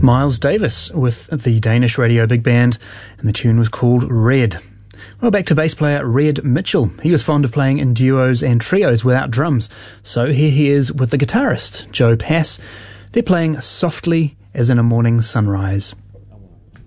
Miles Davis with the Danish radio big band, and the tune was called Red. Well, back to bass player Red Mitchell. He was fond of playing in duos and trios without drums, so here he is with the guitarist Joe Pass. They're playing Softly as in a Morning Sunrise.